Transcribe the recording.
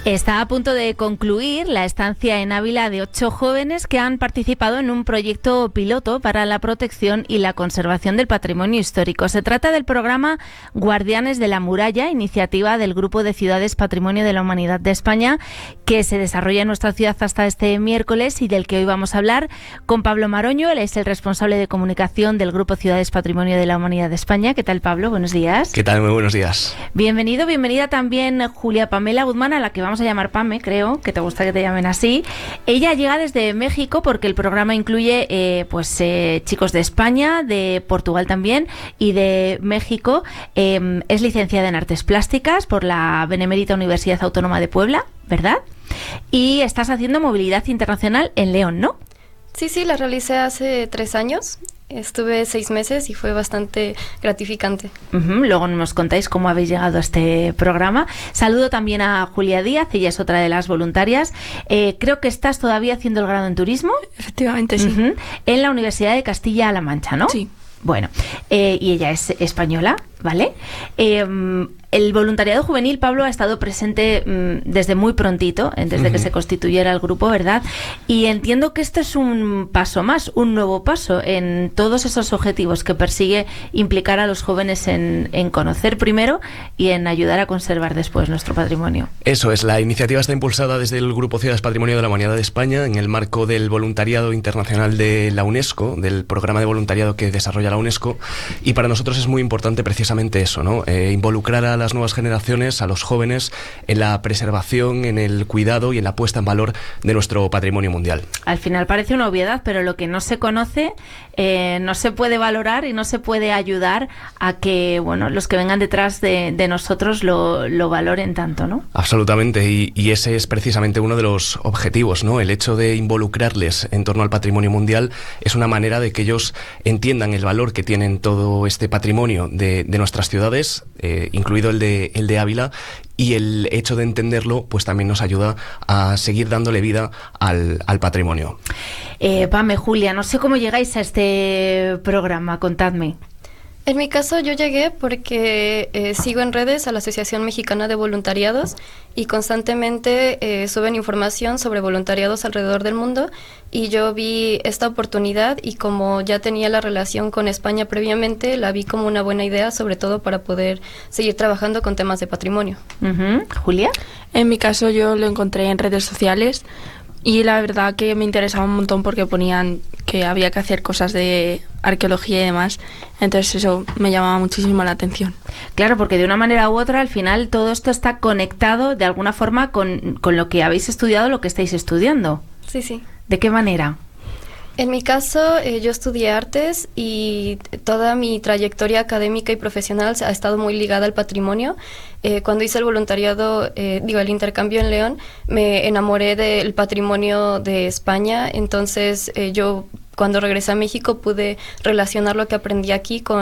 Está a punto de concluir la estancia en Ávila de 8 jóvenes que han participado en un proyecto piloto para la protección y la conservación del patrimonio histórico. Se trata del programa Guardianes de la Muralla, iniciativa del Grupo de Ciudades Patrimonio de la Humanidad de España, que se desarrolla en nuestra ciudad hasta este miércoles y del que hoy vamos a hablar con Pablo Maroño. Él es el responsable de comunicación del Grupo Ciudades Patrimonio de la Humanidad de España. ¿Qué tal, Pablo? Buenos días. ¿Qué tal? Muy buenos días. Bienvenida también Julia Pamela Guzmán, a la que vamos a llamar Pame, creo, que te gusta que te llamen así. Ella llega desde México porque el programa incluye chicos de España, de Portugal también y de México. Es licenciada en Artes Plásticas por la Benemérita Universidad Autónoma de Puebla, ¿verdad? Y estás haciendo movilidad internacional en León, ¿no? Sí, la realicé hace 3 años. Estuve 6 meses y fue bastante gratificante. Luego nos contáis cómo habéis llegado a este programa. Saludo también a Julia Díaz, ella es otra de las voluntarias. Creo que estás todavía haciendo el grado en turismo. Efectivamente, sí. En la Universidad de Castilla-La Mancha, ¿no? Sí. Bueno, y ella es española, ¿vale? El voluntariado juvenil, Pablo, ha estado presente desde muy prontito, desde que se constituyera el grupo, ¿verdad? Y entiendo que este es un paso más, un nuevo paso en todos esos objetivos que persigue implicar a los jóvenes en conocer primero y en ayudar a conservar después nuestro patrimonio. Eso es, la iniciativa está impulsada desde el Grupo Ciudades Patrimonio de la Humanidad de España en el marco del voluntariado internacional de la UNESCO, del programa de voluntariado que desarrolla la UNESCO, y para nosotros es muy importante precisamente eso, ¿no? Involucrar a las nuevas generaciones, a los jóvenes, en la preservación, en el cuidado y en la puesta en valor de nuestro patrimonio mundial. Al final parece una obviedad, pero lo que no se conoce no se puede valorar y no se puede ayudar a que los que vengan detrás de nosotros lo valoren tanto, ¿no? Absolutamente, y ese es precisamente uno de los objetivos, ¿no? El hecho de involucrarles en torno al patrimonio mundial es una manera de que ellos entiendan el valor que tienen todo este patrimonio de nuestras ciudades, incluido el de Ávila, y el hecho de entenderlo pues también nos ayuda a seguir dándole vida al patrimonio. Pame, Julia, no sé cómo llegáis a este programa, contadme. En mi caso yo llegué porque sigo en redes a la Asociación Mexicana de Voluntariados y constantemente suben información sobre voluntariados alrededor del mundo, y yo vi esta oportunidad y como ya tenía la relación con España previamente, la vi como una buena idea, sobre todo para poder seguir trabajando con temas de patrimonio. ¿Julia? En mi caso yo lo encontré en redes sociales y la verdad que me interesaba un montón porque ponían que había que hacer cosas de arqueología y demás, entonces eso me llamaba muchísimo la atención. Claro, porque de una manera u otra al final todo esto está conectado de alguna forma con lo que habéis estudiado, lo que estáis estudiando. Sí. ¿De qué manera? En mi caso, yo estudié artes y toda mi trayectoria académica y profesional ha estado muy ligada al patrimonio. Cuando hice el voluntariado, el intercambio en León, me enamoré del patrimonio de España. Entonces, yo cuando regresé a México pude relacionar lo que aprendí aquí con